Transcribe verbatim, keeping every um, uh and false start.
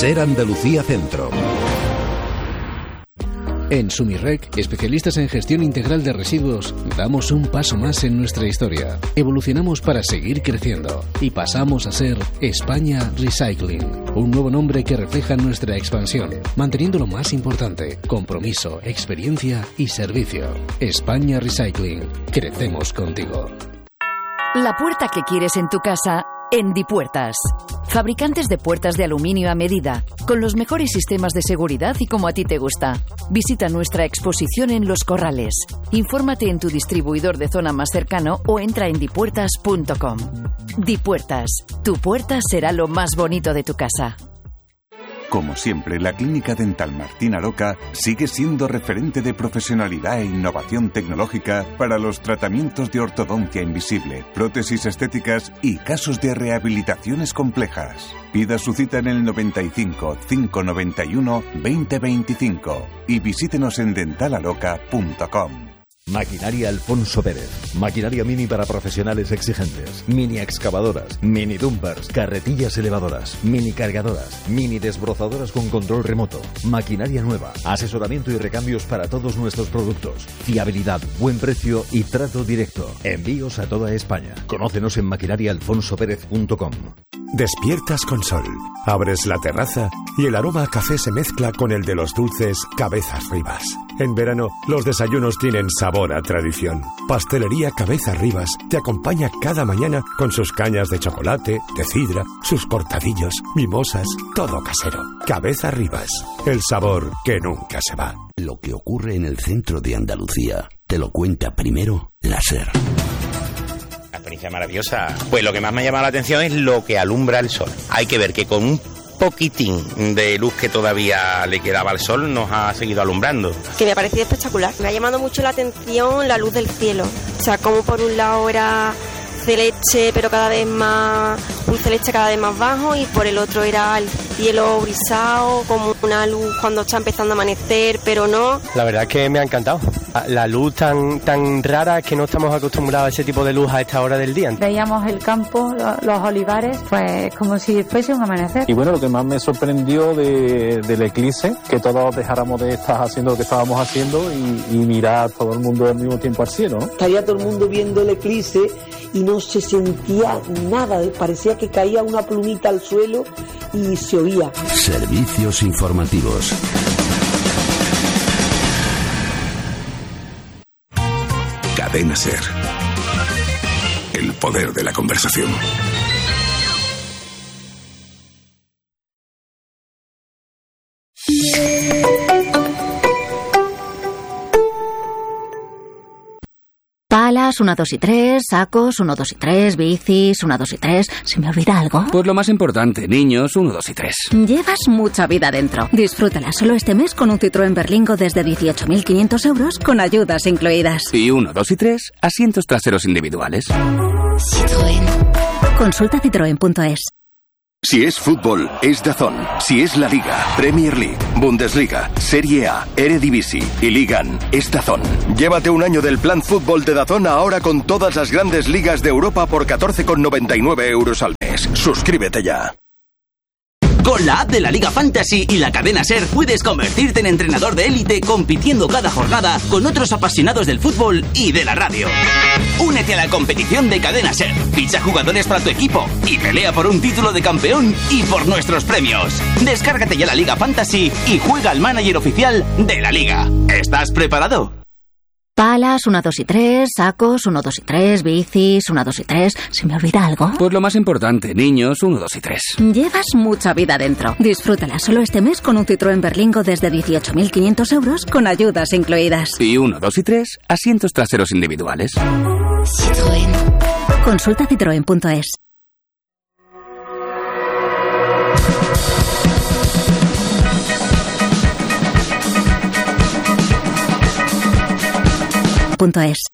Ser Andalucía Centro. En Sumirrec, especialistas en gestión integral de residuos, damos un paso más en nuestra historia. Evolucionamos para seguir creciendo y pasamos a ser España Recycling, un nuevo nombre que refleja nuestra expansión, manteniendo lo más importante: compromiso, experiencia y servicio. España Recycling, crecemos contigo. La puerta que quieres en tu casa, en Dipuertas. Fabricantes de puertas de aluminio a medida, con los mejores sistemas de seguridad y como a ti te gusta. Visita nuestra exposición en Los Corrales. Infórmate en tu distribuidor de zona más cercano o entra en dipuertas punto com. Dipuertas, tu puerta será lo más bonito de tu casa. Como siempre, la Clínica Dental Martín Aroca sigue siendo referente de profesionalidad e innovación tecnológica para los tratamientos de ortodoncia invisible, prótesis estéticas y casos de rehabilitaciones complejas. Pida su cita en el noventa y cinco, cinco noventa y uno, veinte veinticinco y visítenos en dental aroca punto com. Maquinaria Alfonso Pérez. Maquinaria mini para profesionales exigentes. Mini excavadoras, mini dumpers, carretillas elevadoras, mini cargadoras, mini desbrozadoras con control remoto. Maquinaria nueva. Asesoramiento y recambios para todos nuestros productos. Fiabilidad, buen precio y trato directo. Envíos a toda España. Conócenos en maquinaria alfonso pérez punto com. Despiertas con sol. Abres la terraza y el aroma a café se mezcla con el de los dulces Cabezas Rivas. En verano, los desayunos tienen sabor a tradición. Pastelería Cabezas Rivas te acompaña cada mañana con sus cañas de chocolate, de sidra, sus cortadillos, mimosas, todo casero. Cabezas Rivas, el sabor que nunca se va. Lo que ocurre en el centro de Andalucía te lo cuenta primero la SER. La experiencia maravillosa. Pues lo que más me ha llamado la atención es lo que alumbra el sol. Hay que ver que con un poquitín de luz que todavía le quedaba al sol nos ha seguido alumbrando. Que me ha parecido espectacular. Me ha llamado mucho la atención la luz del cielo. O sea, como por un lado era celeste, pero cada vez más, un celeste cada vez más bajo, y por el otro era el cielo brisado, como una luz cuando está empezando a amanecer, pero no. La verdad es que me ha encantado. La luz tan tan rara que no estamos acostumbrados a ese tipo de luz a esta hora del día. Veíamos el campo, los olivares, pues como si fuese un amanecer. Y bueno, lo que más me sorprendió de, del eclipse, que todos dejáramos de estar haciendo lo que estábamos haciendo y, y mirar todo el mundo al mismo tiempo al cielo, ¿no? Estaría todo el mundo viendo el eclipse y no se sentía nada, parecía que caía una plumita al suelo y se oía. Servicios informativos. Cadena SER. El poder de la conversación. Palas, una, dos y tres, sacos, uno, dos y tres, bicis, una, dos y tres. ¿Se me olvida algo? Pues lo más importante, niños, uno, dos y tres. Llevas mucha vida dentro. Disfrútala solo este mes con un Citroën Berlingo desde dieciocho mil quinientos euros con ayudas incluidas. Y uno, dos y tres, asientos traseros individuales. Citroën. Consulta citroen punto es. Si es fútbol, es DAZN. Si es la Liga, Premier League, Bundesliga, Serie A, Eredivisie y Ligan, es DAZN. Llévate un año del plan fútbol de DAZN ahora con todas las grandes ligas de Europa por catorce con noventa y nueve euros al mes. Suscríbete ya. Con la app de la Liga Fantasy y la cadena SER puedes convertirte en entrenador de élite compitiendo cada jornada con otros apasionados del fútbol y de la radio. Únete a la competición de cadena SER, ficha jugadores para tu equipo y pelea por un título de campeón y por nuestros premios. Descárgate ya la Liga Fantasy y juega al manager oficial de la Liga. ¿Estás preparado? Palas, una, dos y tres, sacos, uno, dos y tres, bicis, una, dos y tres. ¿Se me olvida algo? Pues lo más importante, niños, uno, dos y tres. Llevas mucha vida dentro. Disfrútala solo este mes con un Citroën Berlingo desde dieciocho mil quinientos euros con ayudas incluidas. Y uno, dos y tres, asientos traseros individuales. Citroën. Consulta citroen punto es. Punto es.